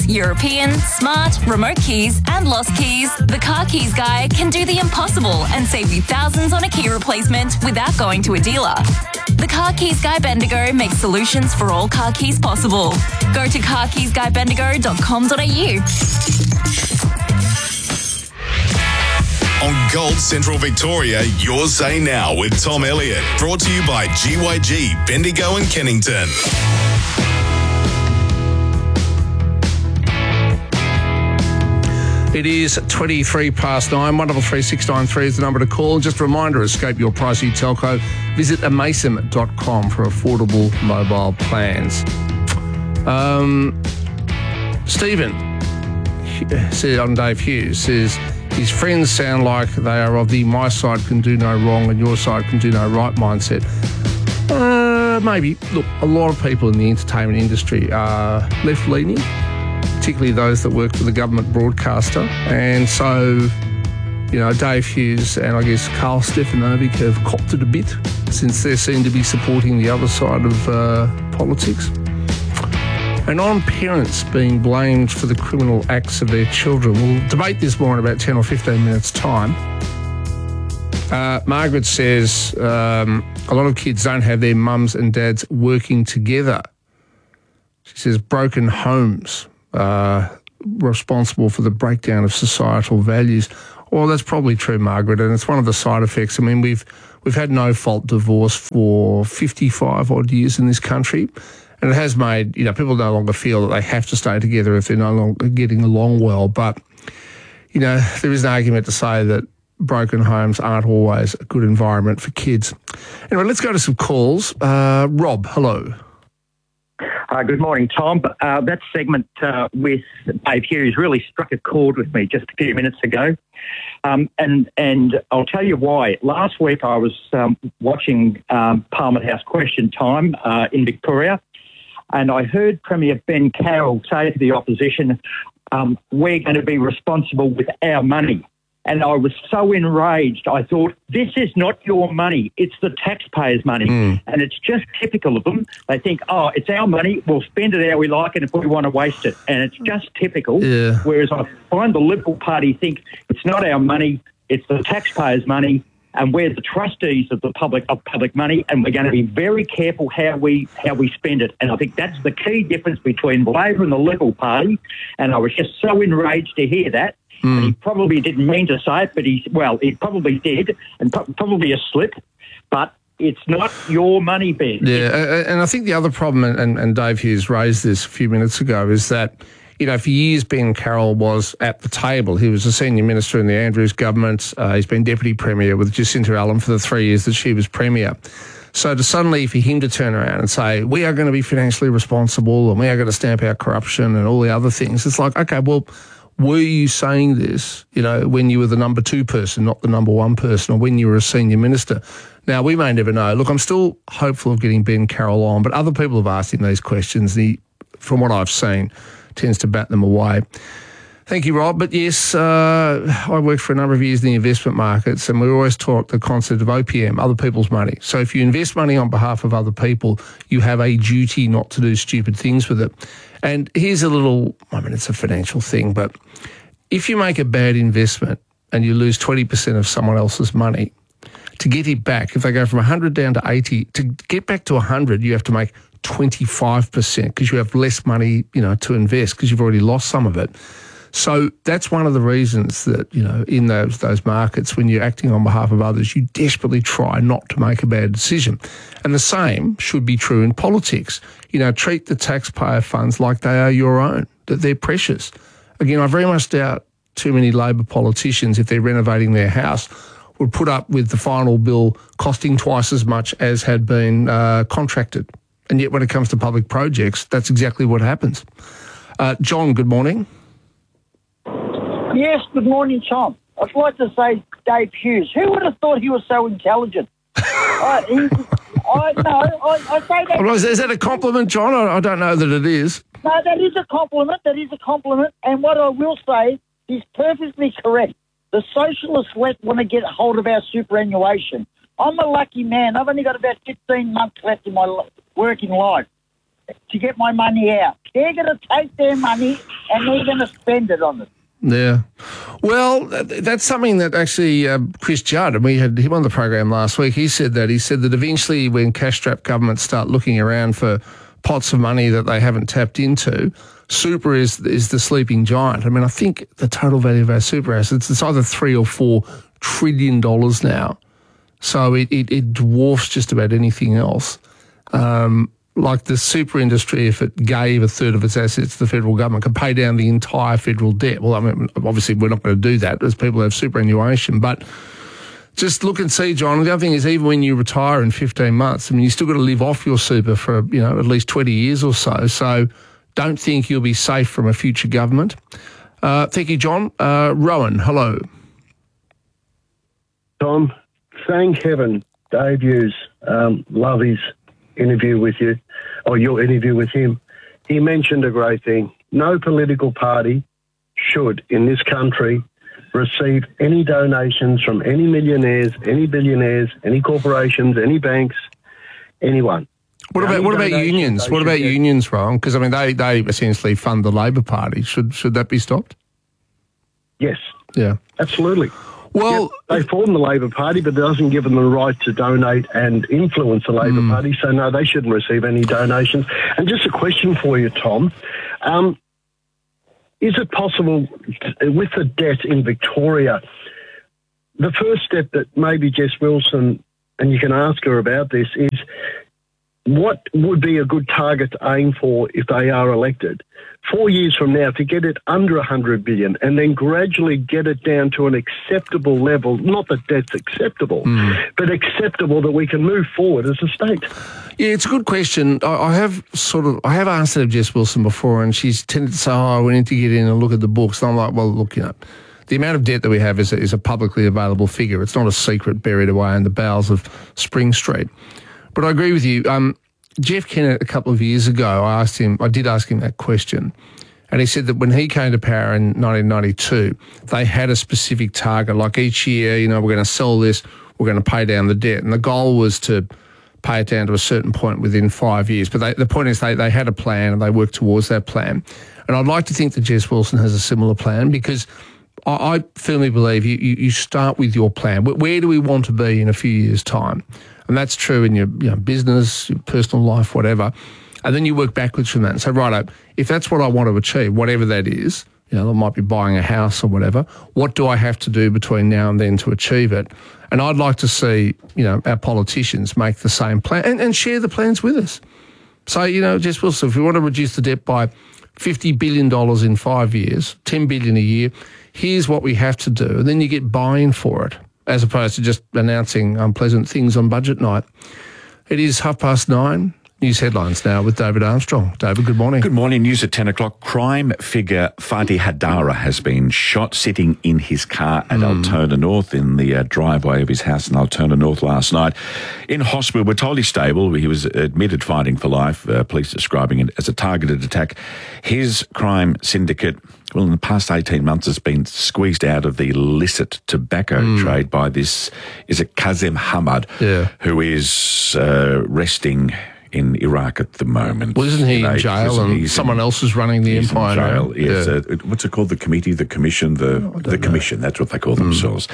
keys, European, smart, remote keys and lost keys, the Car Keys Guy can do the impossible and save you thousands on a key replacement without going to a dealer. The Car Keys Guy Bendigo makes solutions for all car keys possible. Go to carkeysguybendigo.com.au. On Gold Central Victoria, your say now with Tom Elliott. Brought to you by GYG, Bendigo and Kennington. It is 23 past 9. 133 is the number to call. Just a reminder, escape your pricey telco. Visit amasim.com for affordable mobile plans. Stephen said on Dave Hughes, says his friends sound like they are of the my side can do no wrong and your side can do no right mindset. Maybe. Look, a lot of people in the entertainment industry are left-leaning, particularly those that work for the government broadcaster. And so, you know, Dave Hughes and I guess Carl Stefanovic have copped it a bit since they seem to be supporting the other side of politics. And on parents being blamed for the criminal acts of their children. We'll debate this more in about 10 or 15 minutes' time. Margaret says a lot of kids don't have their mums and dads working together. She says broken homes responsible for the breakdown of societal values. Well, that's probably true, Margaret, and it's one of the side effects. I mean, we've had no-fault divorce for 55 odd years in this country, and it has made, you know, people no longer feel that they have to stay together if they're no longer getting along well. But, you know, there is an argument to say that broken homes aren't always a good environment for kids. Anyway, let's go to some calls. Rob, hello. Good morning, Tom. That segment with Dave Hughes really struck a chord with me just a few minutes ago. And I'll tell you why. Last week I was watching Parliament House Question Time in Victoria, and I heard Premier Ben Carroll say to the opposition, we're going to be responsible with our money. And I was so enraged. I thought, this is not your money. It's the taxpayers' money. And it's just typical of them. They think, oh, it's our money. We'll spend it how we like it if we want to waste it. And it's just typical. Yeah. Whereas I find the Liberal Party think it's not our money. It's the taxpayers' money. And we're the trustees of the public money. And we're going to be very careful how we spend it. And I think that's the key difference between Labor and the Liberal Party. And I was just so enraged to hear that. And he probably didn't mean to say it, but he probably did, and probably a slip, but it's not your money, Ben. Yeah, and I think the other problem, and Dave Hughes raised this a few minutes ago, is that, you know, for years Ben Carroll was at the table. He was a senior minister in the Andrews government. He's been Deputy Premier with Jacinta Allen for the 3 years that she was Premier. So to suddenly for him to turn around and say, we are going to be financially responsible and we are going to stamp out corruption and all the other things, it's like, okay, well, were you saying this, you know, when you were the number 2 person, not the number 1 person, or when you were a senior minister? Now, we may never know. Look, I'm still hopeful of getting Ben Carroll on, but other people have asked him these questions. He, from what I've seen, tends to bat them away. Thank you, Rob. But yes, I worked for a number of years in the investment markets, and we always talk the concept of OPM, other people's money. So if you invest money on behalf of other people, you have a duty not to do stupid things with it. And here's a little, I mean, it's a financial thing, but if you make a bad investment and you lose 20% of someone else's money, to get it back, if they go from 100 down to 80, to get back to 100, you have to make 25% because you have less money, you know, to invest because you've already lost some of it. So that's one of the reasons that, you know, in those markets, when you're acting on behalf of others, you desperately try not to make a bad decision. And the same should be true in politics. You know, treat the taxpayer funds like they are your own, that they're precious. Again, I very much doubt too many Labor politicians, if they're renovating their house, would put up with the final bill costing twice as much as had been contracted. And yet when it comes to public projects, that's exactly what happens. John, good morning. Yes, good morning, Tom. I'd like to say Dave Hughes. Who would have thought he was so intelligent? I say that. Well, is that a compliment, John? I don't know that it is. No, that is a compliment. And what I will say is perfectly correct. The socialists want to get hold of our superannuation. I'm a lucky man. I've only got about 15 months left in my working life. to get my money out. They're going to take their money and they're going to spend it on it. Yeah. Well, that's something that actually Chris Judd, and we had him on the program last week, he said that eventually when cash-strapped governments start looking around for pots of money that they haven't tapped into, super is the sleeping giant. I mean, I think the total value of our super assets, it's either $3 or $4 trillion now. So it dwarfs just about anything else. Like the super industry, if it gave a third of its assets to the federal government, could pay down the entire federal debt. Well, I mean, obviously we're not going to do that as people have superannuation, but just look and see, John. The other thing is, even when you retire in 15 months, I mean, you still got to live off your super for, at least 20 years or so. So don't think you'll be safe from a future government. Thank you, John. Rowan, hello. Tom, thank heaven Dave Hughes, love his interview with you, or your interview with him. He mentioned a great thing. No political party should, in this country, receive any donations from any millionaires, any billionaires, any corporations, any banks, anyone. What about unions? What about unions, Rowan? Because, I mean, they essentially fund the Labor Party. Should that be stopped? Yes. Yeah. Absolutely. Well, yep, they form the Labor Party, but it doesn't give them the right to donate and influence the Labor Party. So, no, they shouldn't receive any donations. And just a question for you, Tom. Is it possible, with the debt in Victoria, the first step that maybe Jess Wilson, and you can ask her about this, is what would be a good target to aim for if they are elected? 4 years from now, to get it under $100 billion and then gradually get it down to an acceptable level, not that debt's acceptable, but acceptable that we can move forward as a state. Yeah, it's a good question. I have asked it of Jess Wilson before, and she's tended to say, we need to get in and look at the books. And I'm like, well, look, the amount of debt that we have is a publicly available figure. It's not a secret buried away in the bowels of Spring Street. But I agree with you. Jeff Kennett, a couple of years ago, I did ask him that question, and he said that when he came to power in 1992, they had a specific target, like each year, we're going to sell this, we're going to pay down the debt, and the goal was to pay it down to a certain point within 5 years. But the point is they had a plan and they worked towards that plan. And I'd like to think that Jess Wilson has a similar plan, because I firmly believe you start with your plan. Where do we want to be in a few years' time? And that's true in your business, your personal life, whatever. And then you work backwards from that and say, righto, if that's what I want to achieve, whatever that is, I might be buying a house or whatever, what do I have to do between now and then to achieve it? And I'd like to see, our politicians make the same plan and share the plans with us. So, Jess Wilson, if we want to reduce the debt by $50 billion in 5 years, $10 billion a year, here's what we have to do. And then you get buy-in for it, as opposed to just announcing unpleasant things on budget night. It is 9:30. News headlines now with David Armstrong. David, good morning. Good morning. News at 10 o'clock. Crime figure Fadi Hadara has been shot sitting in his car at Altona North, in the driveway of his house in Altona North last night. In hospital, we're told he's stable. He was admitted fighting for life, police describing it as a targeted attack. His crime syndicate, well, in the past 18 months, has been squeezed out of the illicit tobacco trade by this, is it Kazem Hamad, who is resting in Iraq at the moment. Well, isn't he in jail and someone else is running the empire now? Yes. What's it called? The committee, the commission, the commission. That's what they call themselves.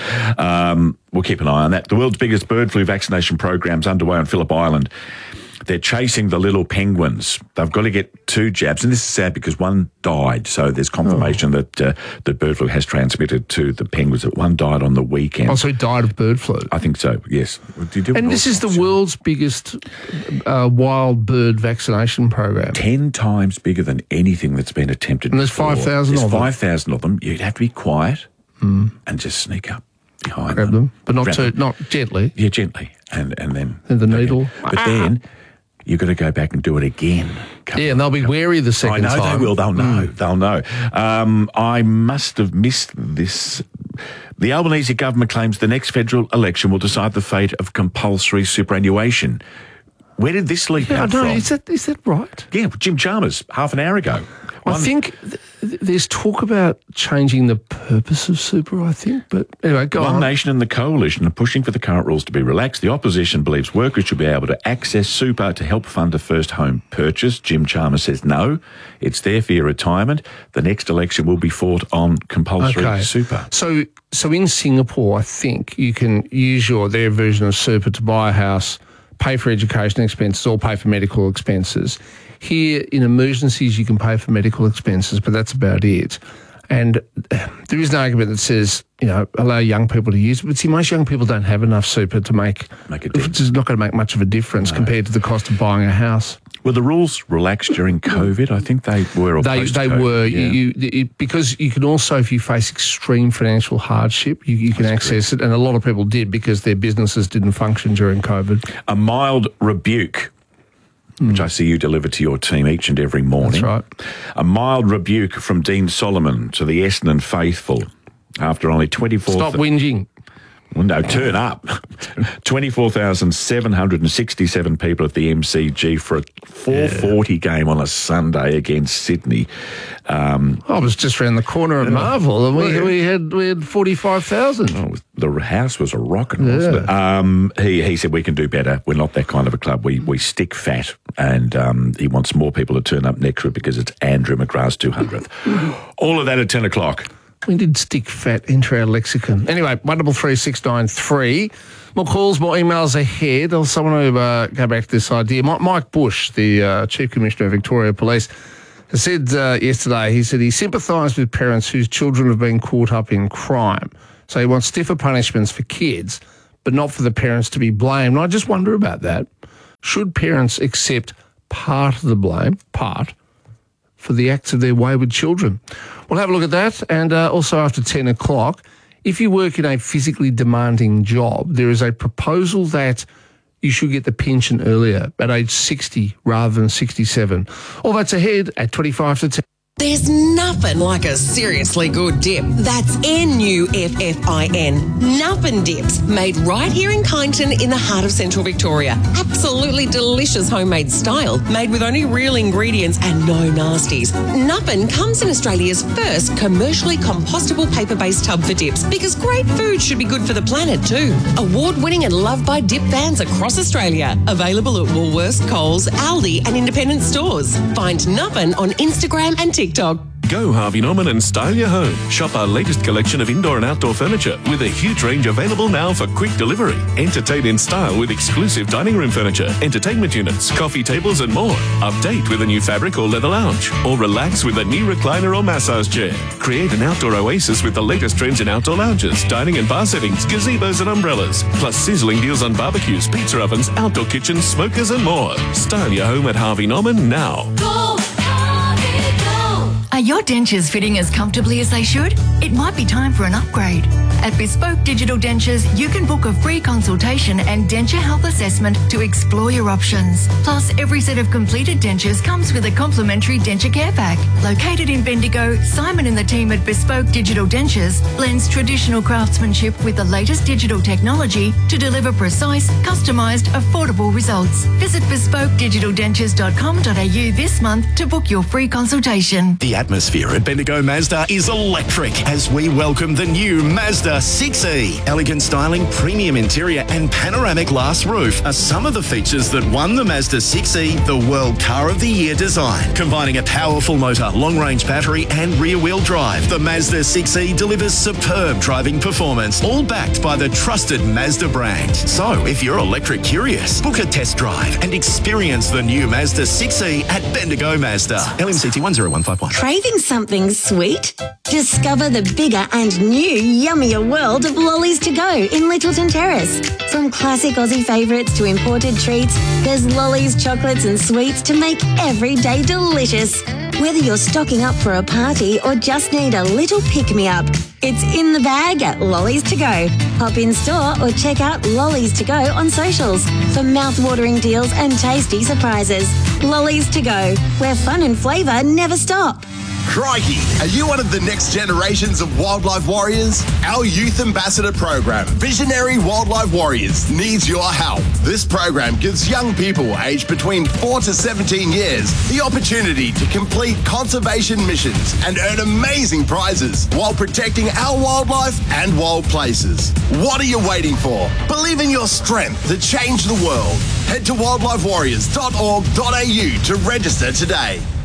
We'll keep an eye on that. The world's biggest bird flu vaccination program's underway on Phillip Island. They're chasing the little penguins. They've got to get 2 jabs. And this is sad because one died. So there's confirmation that the bird flu has transmitted to the penguins. That one died on the weekend. Oh, so he died of bird flu? I think so, yes. And this is the world's biggest wild bird vaccination program. 10 times bigger than anything that's been attempted. And there's 5,000 of them. There's 5,000 of them. You'd have to be quiet and just sneak up behind Grab them. But not gently. Yeah, gently. And then... And the needle. But then... you've got to go back and do it again. And they'll be wary the second time. I know they will. They'll know. They'll know. I must have missed this. The Albanese government claims the next federal election will decide the fate of compulsory superannuation. Where did this leak out from? Is that right? Yeah, Jim Chalmers, half an hour ago. I think There's talk about changing the purpose of super, I think. But anyway, go on. One Nation and the Coalition are pushing for the current rules to be relaxed. The opposition believes workers should be able to access super to help fund a first home purchase. Jim Chalmers says no, it's there for your retirement. The next election will be fought on compulsory super. So in Singapore, I think you can use their version of super to buy a house, pay for education expenses, or pay for medical expenses. Here, in emergencies, you can pay for medical expenses, but that's about it. And there is an argument that says, allow young people to use it. But see, most young people don't have enough super to make a difference. It's not going to make much of a difference compared to the cost of buying a house. Were the rules relaxed during COVID? I think they were. Or they were. Yeah. Because you can also, if you face extreme financial hardship, you can access it. And a lot of people did because their businesses didn't function during COVID. A mild rebuke, which I see you deliver to your team each and every morning. That's right. A mild rebuke from Dean Solomon to the Essendon faithful after only 24... Stop whinging. Well, no, turn up. 24,767 people at the MCG for a 4:40 game on a Sunday against Sydney. I was just around the corner at Marvel, and we had 45,000. Oh, the house was a rockin', wasn't it? He said we can do better. We're not that kind of a club. We stick fat, and he wants more people to turn up next week because it's Andrew McGrath's 200th. All of that at 10 o'clock. We did stick fat into our lexicon. Anyway, 133693. More calls, more emails ahead. I also want to go back to this idea. Mike Bush, the Chief Commissioner of Victoria Police, has said yesterday, he sympathised with parents whose children have been caught up in crime. So he wants stiffer punishments for kids, but not for the parents to be blamed. And I just wonder about that. Should parents accept part of the blame, for the acts of their wayward children? We'll have a look at that. And also after 10 o'clock, if you work in a physically demanding job, there is a proposal that you should get the pension earlier, at age 60 rather than 67. All that's ahead at 25 to 10. There's nothing like a seriously good dip. That's Nuffin. Nuffin Dips, made right here in Kyneton in the heart of central Victoria. Absolutely delicious homemade style, made with only real ingredients and no nasties. Nuffin comes in Australia's first commercially compostable paper-based tub for dips, because great food should be good for the planet too. Award-winning and loved by dip fans across Australia. Available at Woolworths, Coles, Aldi and independent stores. Find Nuffin on Instagram and TikTok. Go Harvey Norman and style your home. Shop our latest collection of indoor and outdoor furniture with a huge range available now for quick delivery. Entertain in style with exclusive dining room furniture, entertainment units, coffee tables and more. Update with a new fabric or leather lounge. Or relax with a new recliner or massage chair. Create an outdoor oasis with the latest trends in outdoor lounges, dining and bar settings, gazebos and umbrellas. Plus sizzling deals on barbecues, pizza ovens, outdoor kitchens, smokers and more. Style your home at Harvey Norman now. Are your dentures fitting as comfortably as they should? It might be time for an upgrade. At Bespoke Digital Dentures, you can book a free consultation and denture health assessment to explore your options. Plus, every set of completed dentures comes with a complimentary denture care pack. Located in Bendigo, Simon and the team at Bespoke Digital Dentures blends traditional craftsmanship with the latest digital technology to deliver precise, customised, affordable results. Visit bespokedigitaldentures.com.au this month to book your free consultation. The atmosphere at Bendigo Mazda is electric as we welcome the new Mazda 6e. Elegant styling, premium interior and panoramic glass roof are some of the features that won the Mazda 6e the World Car of the Year design. Combining a powerful motor, long-range battery and rear-wheel drive, the Mazda 6e delivers superb driving performance, all backed by the trusted Mazda brand. So, if you're electric curious, book a test drive and experience the new Mazda 6e at Bendigo Mazda. LMCT 10151. Craving something sweet? Discover the bigger and new yummier world of Lollies to Go in Littleton Terrace. From classic Aussie favourites to imported treats, there's Lollies, chocolates and sweets to make every day delicious. Whether you're stocking up for a party or just need a little pick-me-up, it's in the bag at Lollies to Go. Pop in store or check out Lollies to Go on socials for mouth-watering deals and tasty surprises. Lollies to Go, where fun and flavour never stop. Crikey! Are you one of the next generations of wildlife warriors? Our Youth Ambassador program, Visionary Wildlife Warriors, needs your help. This program gives young people aged between 4 to 17 years the opportunity to complete conservation missions and earn amazing prizes while protecting our wildlife and wild places. What are you waiting for? Believe in your strength to change the world. Head to wildlifewarriors.org.au to register today.